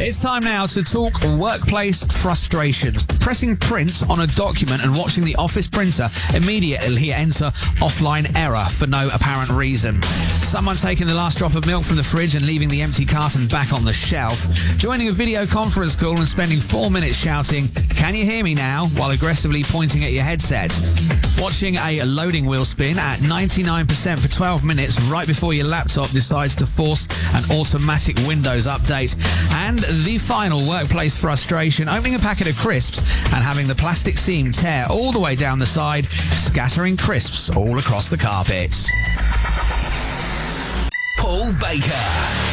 It's time now to talk workplace frustrations. Pressing print on a document and watching the office printer immediately enter offline error for no apparent reason. Someone taking the last drop of milk from the fridge and leaving the empty carton back on the shelf. Joining a video conference call and spending 4 minutes shouting, "Can you hear me now?" while aggressively pointing at your headset. Watching a loading wheel spin at 99% for 12 minutes right before your laptop decides to force an automatic Windows update. And the final workplace frustration, opening a packet of crisps and having the plastic seam tear all the way down the side, scattering crisps all across the carpet. Paul Baker.